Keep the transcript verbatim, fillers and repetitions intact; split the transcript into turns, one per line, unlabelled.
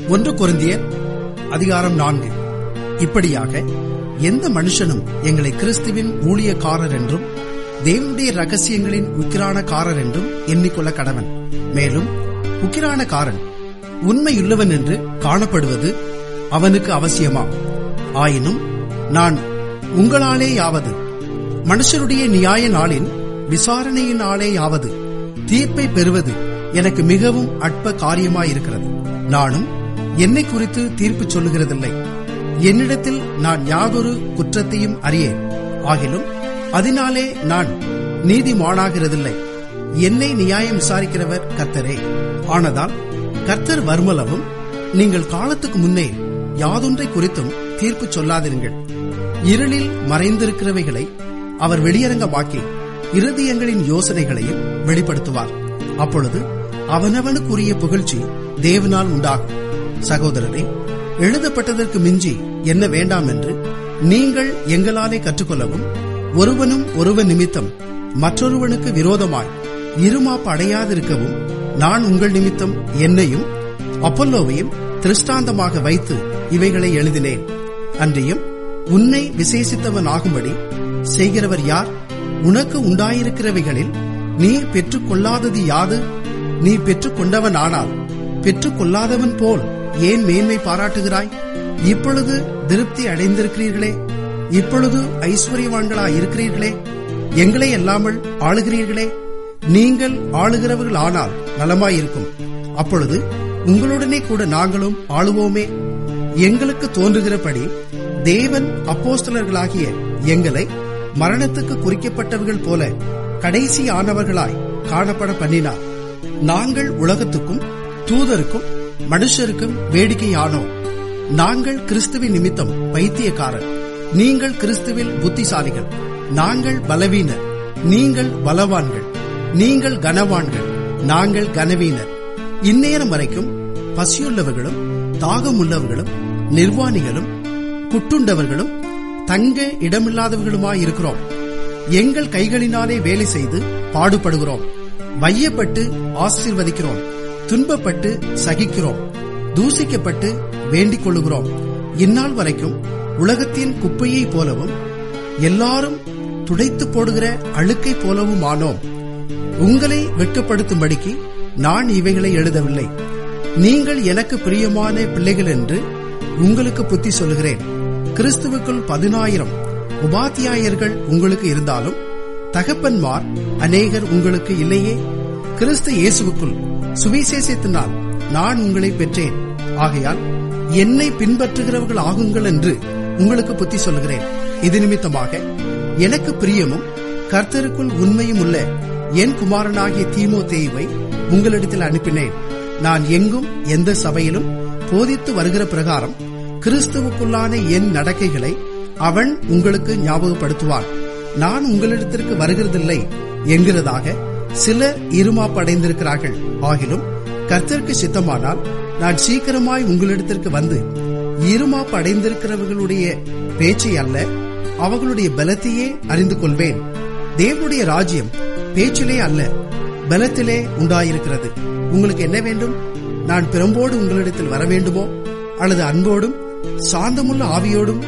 ஒன்று கொரிந்தியர் அதிகாரம் நான்கு. இப்படியாக எந்த மனுஷனும் எங்களை கிறிஸ்துவின் ஊழியக்காரர் என்றும் தேவனுடைய ரகசியங்களின் உக்கிரானக்காரர் என்றும் எண்ணிக்கொள்ள கடவன். மேலும் உக்கிரானக்காரன் உண்மையுள்ளவன் என்று காணப்படுவது அவனுக்கு அவசியமாம். ஆயினும் நான் உங்களாலேயாவது மனுஷருடைய நியாய நாளின் விசாரணையினாலேயாவது தீர்ப்பை பெறுவது எனக்கு மிகவும் அற்ப காரியமாயிருக்கிறது. நானும் என்னை குறித்து தீர்ப்பு சொல்லுகிறதில்லை. என்னிடத்தில் நான் யாதொரு குற்றத்தையும் அறியேன். ஆகிலும் அதனாலே நான் நீதிமானாகிறதில்லை. என்னை நியாயம் விசாரிக்கிறவர் கர்த்தரே. ஆனதால் கர்த்தர் வருமளவும் நீங்கள் காலத்துக்கு முன்னே யாதொன்றை குறித்தும் தீர்ப்பு சொல்லாதிருங்கள். இருளில் மறைந்திருக்கிறவைகளை அவர் வெளியரங்கமாக்கி இருதயங்களின் யோசனைகளையும் வெளிப்படுத்துவார். அப்பொழுது அவனவனுக்குரிய புகழ்ச்சி தேவனால் உண்டாகும். சகோதரரே, எழுதப்பட்டதற்கு மிஞ்சி என்ன வேண்டாம் என்று நீங்கள் எங்களாலே கற்றுக்கொள்ளவும், ஒருவனும் ஒருவன் நிமித்தம் மற்றொருவனுக்கு விரோதமாய் இருமாப்பு அடையாதிருக்கவும் நான் உங்கள் நிமித்தம் என்னையும் அப்பல்லோவையும் திருஷ்டாந்தமாக வைத்து இவைகளை எழுதினேன். அன்றியும் உன்னை விசேஷித்தவன் ஆகும்படி செய்கிறவர் யார்? உனக்கு உண்டாயிருக்கிறவைகளில் நீ பெற்றுக் கொள்ளாதது யாது? நீ பெற்றுக் கொண்டவன் ஆனால் பெற்றுக் கொள்ளாதவன் போல் ஏன் மேன்மை பாராட்டுகிறாய்? இப்பொழுது திருப்தி அடைந்திருக்கிறீர்களே, இப்பொழுது ஐஸ்வர்யவான்களாய் இருக்கிறீர்களே, எங்களை அல்லாமல் ஆளுகிறீர்களே. நீங்கள் ஆளுகிறவர்கள் ஆனால் நலமாயிருக்கும். அப்பொழுது உங்களுடனே கூட நாங்களும் ஆளுவோமே. எங்களுக்கு தோன்றுகிறபடி தேவன் அப்போஸ்தலர்களாகிய எங்களை மரணத்துக்கு குறிக்கப்பட்டவர்கள் போல கடைசி ஆனவர்களாய் காணப்பட பண்ணினார். நாங்கள் உலகத்துக்கும் தூதருக்கும் மனுஷருக்கும் வேடிக்கையானோம். நாங்கள் கிறிஸ்துவின் நிமித்தம் பைத்தியக்காரர், நீங்கள் கிறிஸ்துவில் புத்திசாலிகள். நாங்கள் பலவீனர், நீங்கள் பலவான்கள். நீங்கள் கனவான்கள், நாங்கள் கனவீனர். இந்நேரம் வரைக்கும் பசியுள்ளவர்களும் தாகமுள்ளவர்களும் நிர்வாணிகளும் குட்டுண்டவர்களும் தங்க இடமில்லாதவர்களுமாயிருக்கிறோம். எங்கள் கைகளினாலே வேலை செய்து பாடுபடுகிறோம். வையப்பட்டு ஆசீர்வதிக்கிறோம். துன்பப்பட்டு சகிக்கிறோம். தூசிக்கப்பட்டு வேண்டிக் கொள்ளுகிறோம். இந்நாள் வரைக்கும் உலகத்தின் குப்பையைப் போலவும் எல்லாரும் துடைத்து போடுகிற அழுக்கை போலவும் ஆனோம். உங்களை வெட்கப்படுத்தும்படிக்கு நான் இவைகளை எழுதவில்லை. நீங்கள் எனக்கு பிரியமான பிள்ளைகள் என்று உங்களுக்கு புத்தி சொல்லுகிறேன். கிறிஸ்துவுக்குள் பதினாயிரம் உபாத்தியாயர்கள் உங்களுக்கு இருந்தாலும் தகப்பன்மார் அநேகர் உங்களுக்கு இல்லையே. கிறிஸ்து இயேசுவுக்குள் சுவிசேஷத்தினால் நான் உங்களை பெற்றேன். ஆகையால் என்னை பின்பற்றுகிறவர்கள் ஆகுங்கள் என்று உங்களுக்கு புத்தி சொல்லுகிறேன். இது நிமித்தமாக எனக்கு பிரியமும் கர்த்தருக்குள் உண்மையும் உள்ள என் குமாரனாகிய தீமோத்தேயுவை உங்களிடத்தில் அனுப்பினேன். நான் எங்கும் எந்த சபையிலும் போதித்து வருகிற பிரகாரம் கிறிஸ்துவுக்குள்ளான என் நடக்கைகளை அவன் உங்களுக்கு ஞாபகப்படுத்துவான். நான் உங்களிடத்திற்கு வருகிறதில்லை என்கிறதாக சிலர் இருமாப்படைந்திருக்கிறார்கள். ஆகிலும் கர்த்தருக்கு சித்தமானால் நான் சீக்கிரமாய் உங்களிடத்திற்கு வந்து இருமாப்பு அடைந்திருக்கிறவர்களுடைய பேச்சை அல்ல, அவர்களுடைய பலத்தையே அறிந்து கொள்வேன். தேவனுடைய ராஜ்யம் பேச்சிலே அல்ல, பலத்திலே உண்டாயிருக்கிறது. உங்களுக்கு என்ன வேண்டும்? நான் பிரம்போடு உங்களிடத்தில் வர வேண்டுமோ? அல்லது அன்போடும் சாந்தமுள்ள ஆவியோடும்